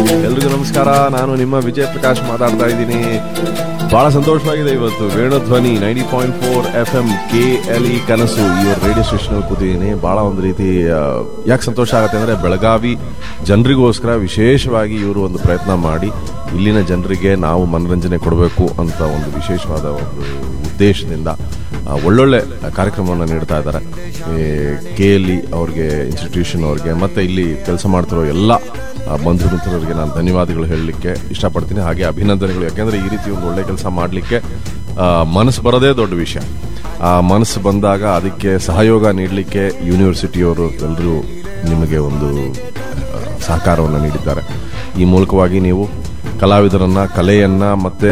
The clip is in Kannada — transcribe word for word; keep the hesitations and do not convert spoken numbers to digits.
ಎಲ್ರಿಗೂ ನಮಸ್ಕಾರ. ನಾನು ನಿಮ್ಮ ವಿಜಯ್ ಪ್ರಕಾಶ್ ಮಾತಾಡ್ತಾ ಇದ್ದೀನಿ. ಬಹಳ ಸಂತೋಷವಾಗಿದೆ. ಇವತ್ತು Venudhwani ninety point four F M K L E ಕನಸು ಈ ರೇಡಿಯೋ ಸ್ಟೇಷನ್ ಕೂತಿದ್ದೀನಿ. ಬಹಳ ಒಂದು ರೀತಿ ಯಾಕೆ ಸಂತೋಷ ಆಗುತ್ತೆ ಅಂದರೆ, ಬೆಳಗಾವಿ ಜನರಿಗೋಸ್ಕರ ವಿಶೇಷವಾಗಿ ಇವರು ಒಂದು ಪ್ರಯತ್ನ ಮಾಡಿ ಇಲ್ಲಿನ ಜನರಿಗೆ ನಾವು ಮನರಂಜನೆ ಕೊಡಬೇಕು ಅಂತ ಒಂದು ವಿಶೇಷವಾದ ಒಂದು ಉದ್ದೇಶದಿಂದ ಒಳ್ಳೊಳ್ಳೆ ಕಾರ್ಯಕ್ರಮವನ್ನು ನೀಡ್ತಾ ಇದ್ದಾರೆ. ಕೆ ಎಲ್ ಇ ಅವ್ರಿಗೆ, ಇನ್ಸ್ಟಿಟ್ಯೂಷನ್ ಅವ್ರಿಗೆ, ಮತ್ತು ಇಲ್ಲಿ ಕೆಲಸ ಮಾಡ್ತಿರೋ ಎಲ್ಲ ಬಂಧು ಮಿತ್ರರಿಗೆ ನಾನು ಧನ್ಯವಾದಗಳು ಹೇಳಲಿಕ್ಕೆ ಇಷ್ಟಪಡ್ತೀನಿ. ಹಾಗೆ ಅಭಿನಂದನೆಗಳು. ಯಾಕೆಂದರೆ ಈ ರೀತಿ ಒಂದು ಒಳ್ಳೆ ಕೆಲಸ ಮಾಡಲಿಕ್ಕೆ ಮನಸ್ಸು ಬರೋದೇ ದೊಡ್ಡ ವಿಷಯ. ಆ ಮನಸ್ಸು ಬಂದಾಗ ಅದಕ್ಕೆ ಸಹಯೋಗ ನೀಡಲಿಕ್ಕೆ ಯೂನಿವರ್ಸಿಟಿಯವರು ಎಲ್ಲರೂ ನಿಮಗೆ ಒಂದು ಸಹಕಾರವನ್ನು ನೀಡಿದ್ದಾರೆ. ಈ ಮೂಲಕವಾಗಿ ನೀವು ಕಲಾವಿದರನ್ನು, ಕಲೆಯನ್ನು ಮತ್ತು